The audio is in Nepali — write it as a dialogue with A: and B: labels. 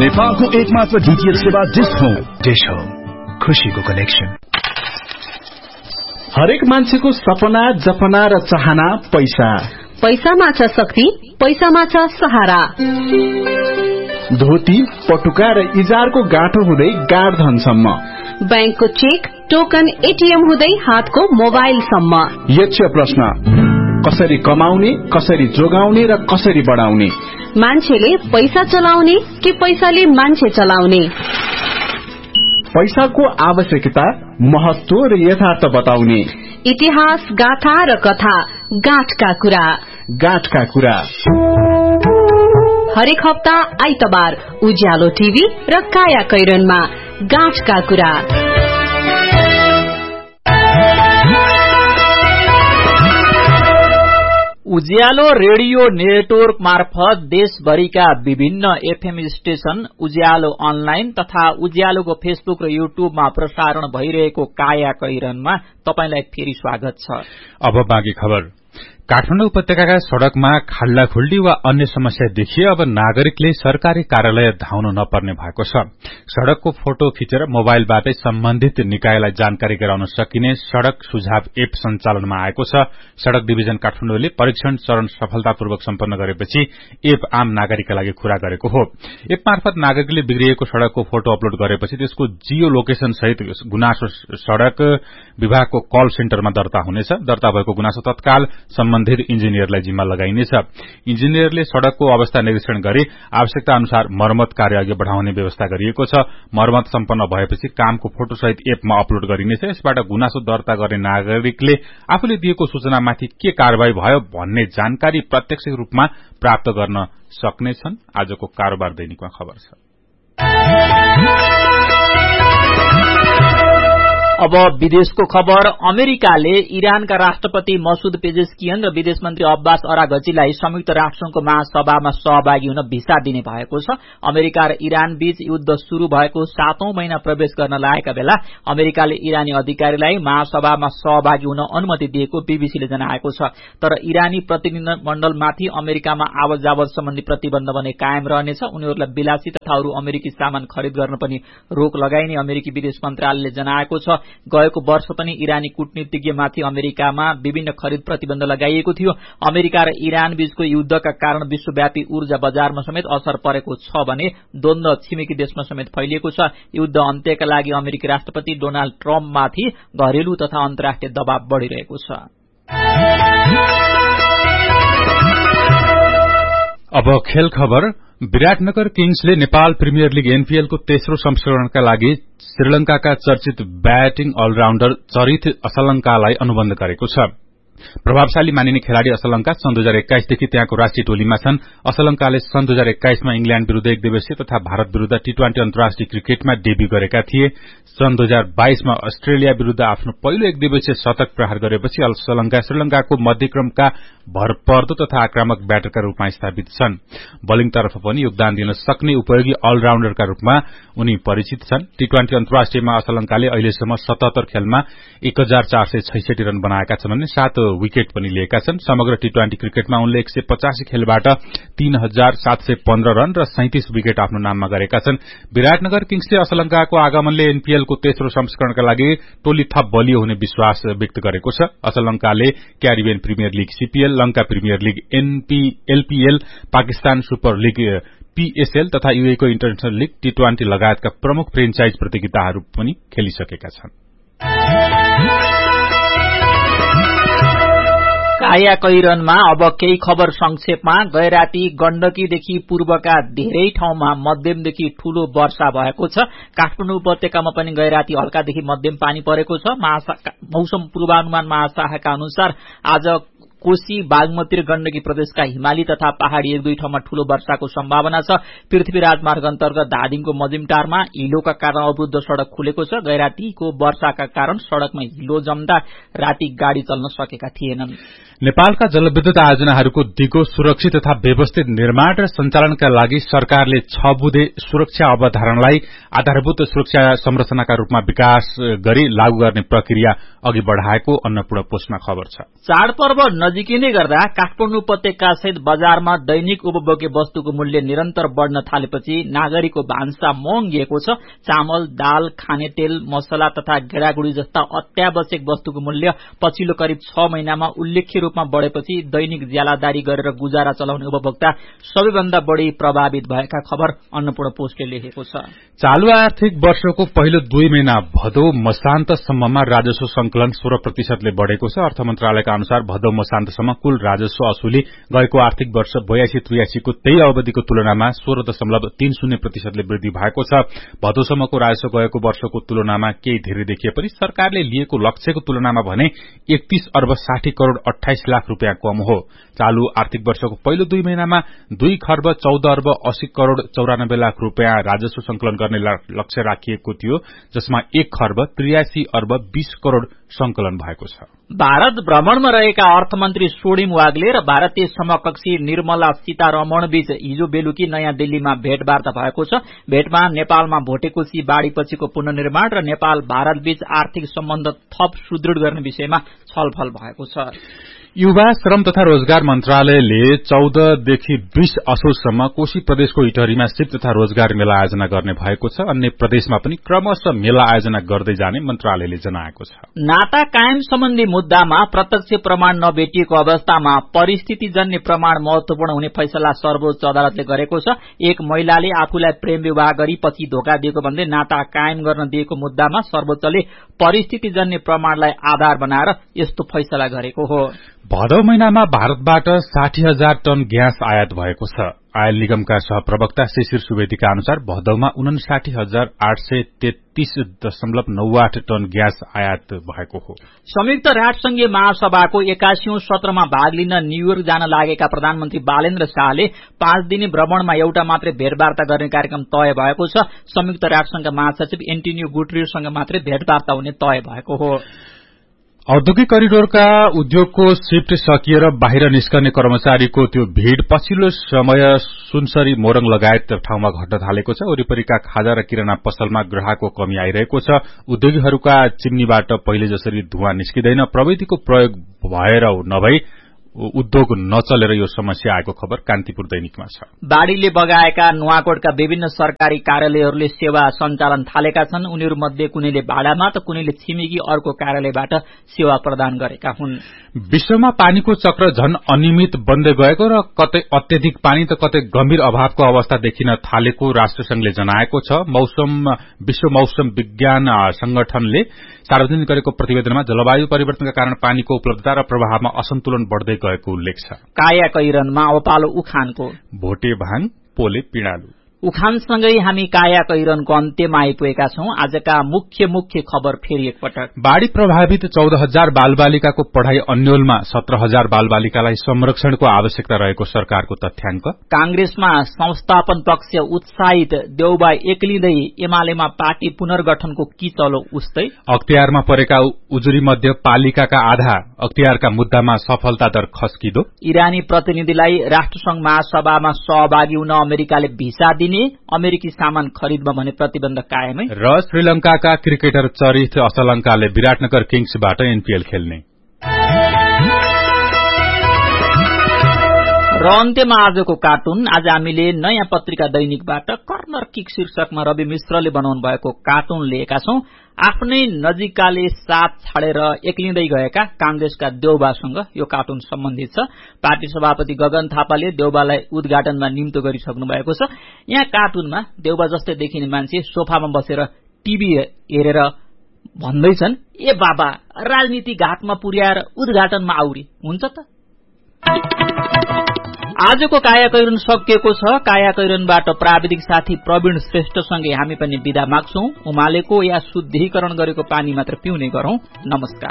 A: नेपालको एकमात्र डीटीएच सेवा डिश होम।
B: खुशीको कनेक्सन।
C: हरेक मान्छेको सपना, जपना र चाहना पैसा।
D: पैसामा छ शक्ति, पैसामा छ सहारा।
C: धोती, पटुका र इजारको गाँठो हुँदै गाड धनसम्म,
D: बैंकको चेक, टोकन, एटीएम हुँदै हातको मोबाइलसम्म।
C: यक्ष प्रश्न, कसरी कमाउने, कसरी जोगाउने र कसरी बढाउने?
D: मान्छेले पैसा चलाउने कि पैसाले मान्छे चलाउने?
C: पैसाको आवश्यकता, महत्व र यथार्थ बताउने।
D: इतिहास, गाथा र कथा, गाँठका कुरा।
C: गाँठका कुरा
D: हरेक हप्ता आइतबार उज्यालो टिभी र काया कैरनमा गाँठका कुरा।
E: उज्यालो रेडियो नेटवर्क मार्फत देशभरिका विभिन्न एफएम स्टेशन, उज्यालो अनलाइन तथा उज्यालोको फेसबुक र युट्युबमा प्रसारण भइरहेको काया कैरनमा तपाईलाई फेरि स्वागत छ।
F: अब बाँकी खबर। काठमाडौँ उपत्यकाका सड़कमा खाल्डाखुल्डी वा अन्य समस्या देखिए अब नागरिकले सरकारी कार्यालय धाउन नपर्ने भएको छ। सड़कको फोटो खिचेर मोबाइलबाटै सम्बन्धित निकायलाई जानकारी गराउन सकिने सड़क सुझाव एप सञ्चालनमा आएको छ। सड़क डिभिजन काठमाडौँले परीक्षण चरण सफलतापूर्वक सम्पन्न गरेपछि एप आम नागरिकका लागि खुला गरेको हो। एप मार्फत नागरिकले बिग्रिएको सड़कको फोटो अपलोड गरेपछि त्यसको जियो लोकेशन सहित गुनासो सड़क विभागको कल सेन्टरमा दर्ता हुनेछ। दर्ता भएको गुनासो तत्काल सम्बन्धित इन्जिनियरलाई जिम्मा लगाइनेछ। इन्जिनियरले सड़कको अवस्था निरीक्षण गरी आवश्यकता अनुसार मर्मत कार्य अघि बढ़ाउने व्यवस्था गरिएको छ। मर्मत सम्पन्न भएपछि कामको फोटोसहित एपमा अपलोड गरिनेछ। यसबाट गुनासो दर्ता गर्ने नागरिकले आफूले दिएको सूचनामाथि के कारवाही भयो भन्ने जानकारी प्रत्यक्ष रूपमा प्राप्त गर्न सक्नेछन्। आजको कारोबार दैनिकमा खबर छ।
E: अब विदेशको खबर। अमेरिकाले इरानका राष्ट्रपति मसूद पेजेस्कियन र विदेश मन्त्री अब्बास अराघचीलाई संयुक्त राष्ट्रसंघको महासभामा सहभागी हुन भिसा दिने भएको छ। अमेरिका र इरान बीच युद्ध शुरू भएको 7औं महिना प्रवेश गर्न लागेका बेला अमेरिकाले इरानी अधिकारीलाई महासभामा सहभागी हुन अनुमति दिएको बीबीसीले जनाएको छ। तर इरानी प्रतिनिधिमण्डलमाथि अमेरिकामा आवत जावत सम्बन्धी प्रतिबन्ध भने कायम रहनेछ। उनीहरूलाई विलासी तथा अरू अमेरिकी सामान खरिद गर्न पनि रोक लगाइने अमेरिकी विदेश मन्त्रालयले जनाएको छ। गएको वर्ष पनि इरानी कूटनीतिज्ञमाथि अमेरिकामा विभिन्न खरिद प्रतिबन्ध लगाइएको थियो। अमेरिका र इरान बीचको युद्धका कारण विश्वव्यापी ऊर्जा बजारमा समेत असर परेको छ भने द्वन्द्व छिमेकी देशमा समेत फैलिएको छ। युद्ध अन्त्यका लागि अमेरिकी राष्ट्रपति डोनाल्ड ट्रम्पमाथि घरेलु तथा अन्तर्राष्ट्रिय दबाव बढ़िरहेको छ।
F: अब खेल खबर। विराटनगर किङ्सले नेपाल प्रिमियर लीग एनपीएलको तेस्रो संस्करणका लागि श्रीलंकाका चर्चित ब्याटिङ अलराउण्डर चरित असलंकालाई अनुबन्ध गरेको छ। प्रभावशाली मानिने खेलाड़ी असलंका सन् 2021 देखि त्यहाँको राष्ट्रिय टोलीमा छन्। असलंकाले सन् 2021 मा इंग्ल्याण्ड विरूद्ध एक दिवसीय तथा भारत विरूद्ध टी20 अन्तर्राष्ट्रिय क्रिकेटमा डेब्यू गरेका थिए। सन् 2022 मा अस्ट्रेलिया विरूद्ध आफ्नो पहिलो एक दिवसीय शतक प्रहार गरेपछि असलंका श्रीलंकाको मध्यक्रमका भरपर्दो तथा आक्रामक ब्याटरका रूपमा स्थापित छन्। बलिङतर्फ पनि योगदान दिन सक्ने उपयोगी अलराउण्डरका रूपमा उनी परिचित छन्। टी20 अन्तर्राष्ट्रियमा असलंकाले अहिलेसम्म 77 खेलमा 1466 रन बनाएका छन् भने 7 विकेट पनि लिएका छन्। समग्र टी20 क्रिकेटमा उनले 185 खेलबाट 3715 रन र 37 विकेट आफ्नो नाममा गरेका छन्। विराटनगर किङ्सले असलंकाको आगमनले एनपीएलको तेस्रो संस्करणका लागि टोली थप बलियो हुने विश्वास व्यक्त गरेको छ। असलंकाले Caribbean premier league CPL, Lanka premier league LPL, Pakistan super league PSL तथा यूए को इन्टरनेशनल लीग टी20 लगायतका प्रमुख फ्रेन्चाइज प्रतियोगिताहरू पनि खेलिसकेका छन्।
E: काया कैरनमा अब केही खबर संक्षेपमा। गैराती गण्डकीदेखि पूर्वका धेरै ठाउँमा मध्यमदेखि ठूलो वर्षा भएको छ। काठमाडौँ उपत्यकामा पनि गैराती हल्कादेखि मध्यम पानी परेको छ। मौसम पूर्वानुमान महाशाखाका अनुसार आज कोशी, बागमती र गण्डकी प्रदेशका हिमाली तथा पहाड़ी एक दुई ठाउँमा ठूलो वर्षाको सम्भावना छ। पृथ्वी राजमार्ग अन्तर्गत धादिङको मजिमटारमा हिलोका कारण अवरुद्ध सड़क खुलेको छ। गैरातीको वर्षाका कारण सड़कमा हिलो जम्दा राति गाड़ी चल्न सकेका थिएनन्।
F: नेपालका जलविद्युत आयोजनाहरूको दिगो, सुरक्षित तथा व्यवस्थित निर्माण र सञ्चालनका लागि सरकारले 6 बुँदे सुरक्षा अवधारणालाई आधारभूत सुरक्षा संरचनाका रूपमा विकास गरी लागू गर्ने प्रक्रिया अघि बढ़ाएको अन्नपूर्ण पोस्टमा खबर छ।
E: चाडपर्व नजिकिँदै गर्दा काठमाडौँ उपत्यका सहित बजारमा दैनिक उपभोग्य वस्तुको मूल्य निरन्तर बढ़न थालेपछि नागरिकको भान्सा महँगिएको छ। चामल, दाल, खाने तेल, मसला तथा गेडागुडी जस्ता अत्यावश्यक वस्तुको मूल्य पछिल्लो करिब 6 महिनामा उल्लेख्य रूपमा बढ़ेपछि दैनिक ज्यालादारी गरेर गुजारा चलाउने उपभोक्ता सबैभन्दा बढ़ी प्रभावित भएका खबर अन्नपूर्ण पोस्टले लेखेको छ।
F: चालू आर्थिक वर्षको पहिलो 2 महिना भदौ मसान्तसम्ममा राजस्व संकलन 16% ले बढ़ेको छ। अर्थ मन्त्रालयका अनुसार भदौ मसान्तसम्म कुल राजस्व असुली गएको आर्थिक वर्ष 82-83 को त्यही अवधिको तुलनामा 16.30% ले वृद्धि भएको छ। भदौसम्मको राजस्व गएको वर्षको तुलनामा केही धेरै देखिए पनि सरकारले लिएको लक्ष्यको तुलनामा भने 31 अर्ब 60 करोड़ 28 लाख रूपियाँ कम हो। चालू आर्थिक वर्षको पहिलो 2 महिनामा 2 खर्ब 14 अर्ब 80 करोड़ 94 लाख रूपियाँ राजस्व संकलन गर्ने लक्ष्य राखिएको थियो, जसमा 1 खर्ब 83 अर्ब 20 करोड़ संकलन भएको छ।
E: भारत भ्रमणमा रहेका अर्थमन्त्री सोडिम वाग्ले र भारतीय समकक्षी निर्मला सीतारमण बीच हिजो बेलुकी नयाँ दिल्लीमा भेटवार्ता भएको छ। भेटमा नेपालमा भोटेकोशी बाढ़ीपछिको पुनर्निर्माण र नेपाल भारत बीच आर्थिक सम्बन्ध थप सुदृढ गर्ने विषयमा छलफल भएको छ।
F: युवा श्रम तथा रोजगार मन्त्रालयले 14 देखि 20 असोजसम्म कोशी प्रदेशको इटहरीमा सिप तथा रोजगार मेला आयोजना गर्ने भएको छ। अन्य प्रदेशमा पनि क्रमशः मेला आयोजना गर्दै जाने मन्त्रालयले जनाएको छ।
E: नाता कायम सम्बन्धी मुद्दामा प्रत्यक्ष प्रमाण नभेटिएको अवस्थामा परिस्थितिजन्य प्रमाण महत्वपूर्ण हुने फैसला सर्वोच्च अदालतले गरेको छ। एक महिलाले आफूलाई प्रेम विवाह गरी पछि धोका दिएको भन्दै नाता कायम गर्न दिएको मुद्दामा सर्वोच्चले परिस्थितिजन्य प्रमाणलाई आधार बनाएर यस्तो फैसला गरेको हो।
F: भदौ महिनामा भारतबाट 60,000 टन ग्यास आयात भएको छ। आयल निगमका सहप्रवक्ता शिशिर सुवेदीका अनुसार भदौमा 59,833.98 टन ग्यास आयात भएको हो।
E: संयुक्त राष्ट्रसंघीय महासभाको 81औं सत्रमा भाग लिन न्यूयोर्क जान लागेका प्रधानमन्त्री बालेन्द्र शाहले 5 दिने भ्रमणमा एउटा मात्रै भेटवार्ता गर्ने कार्यक्रम तय भएको छ। संयुक्त राष्ट्रसंघका महासचिव एन्टोनियो गुटेरेससँग मात्रै भेटवार्ता हुने तय भएको हो।
F: औद्योगिक करिडोरका उद्योगको शिफ्ट सकिएर बाहिर निस्कने कर्मचारीको त्यो भीड़ पछिल्लो समय सुनसरी मोरङ लगायत ठाउँमा घट्न थालेको छ। वरिपरिका खाजा र किराना पसलमा ग्राहकको कमी आइरहेको छ। उद्योगीहरूका चिम्नीबाट पहिले जसरी धुवाँ निस्किँदैन, प्रविधिको प्रयोग भएर नभई उद्योग नचलेर यो समस्या आएको खबर कान्तिपुर दैनिकमा छ।
E: बाढ़ीले बगाएका नुवाकोटका विभिन्न सरकारी कार्यालयहरूले सेवा सञ्चालन थालेका छन्। उनीहरूमध्ये कुनैले भाडामा त कुनैले छिमेकी अर्को कार्यालयबाट सेवा प्रदान गरेका हुन्।
F: विश्वमा पानीको चक्र झन अनियमित बन्दै गएको र कतै अत्यधिक पानी त कतै गम्भीर अभावको अवस्था देखिन थालेको राष्ट्रसंघले जनाएको छ। विश्व मौसम विज्ञान संगठनले सार्वजनिक गरेको प्रतिवेदनमा जलवायु परिवर्तनका कारण पानीको उपलब्धता र प्रवाहमा असन्तुलन बढ़दै गएको उल्लेख छ।
E: काया कैरनमा अपालो उखानको
F: भोटे भाङ पोले पिँडालु
E: उखानसँगै हामी काया कैरनको अन्त्यमा आइपुगेका छौं। आजका मुख्य खबर फेरि एकपटक।
F: बाढ़ी प्रभावित 14,000 बालबालिकाको पढ़ाई अन्योलमा 17,000 बालबालिकालाई संरक्षणको आवश्यकता रहेको सरकारको तथ्याङ्क।
E: कांग्रेसमा संस्थापन पक्ष उत्साहित, देउबा एक्लिँदै एमालेमा पार्टी पुनर्गठनको की चलो उस्तै।
F: अख्तियारमा परेका उजुरी मध्य पालिकाका आधा अख्तियारका मुद्दामा सफलता दर खस्किदो।
E: इरानी प्रतिनिधिलाई राष्ट्रसंघ महासभामा सहभागी हुन अमेरिकाले भिसा दिने, अमेरिकी सामान खरिदमा भने प्रतिबन्ध कायमै।
F: र श्रीलंकाका क्रिकेटर चरित असलंकाले विराटनगर किङ्सबाट एनपीएल खेल्ने।
E: र अन्त्यमा आजको कार्टुन। आज हामीले नयाँ पत्रिका दैनिकबाट कर्नर किक शीर्षकमा रवि मिश्रले बनाउनु भएको कार्टुन लिएका छौं। आफ्नै नजिकाले साथ छाडेर एक्लिँदै गएका कांग्रेसका देउबासँग यो कार्टुन सम्बन्धित छ। पार्टी सभापति गगन थापाले देउबालाई उद्घाटनमा निम्तो गरिसक्नु भएको छ। यहाँ कार्टुनमा देउबा जस्तै देखिने मान्छे सोफामा बसेर टीभी हेरेर भन्दैछन्, ए बाबा राजनीति घाटमा पुर्याएर उद्घाटनमा आउरी हुन्छ त। आजको काया कैरन सकिएको छ। काया कैरनबाट प्राविधिक साथी प्रवीण श्रेष्ठसँगै हामी पनि बिदा माग्छौं। उमालेको या शुद्धिकरण गरेको पानी मात्र पिउने गरौं। नमस्कार।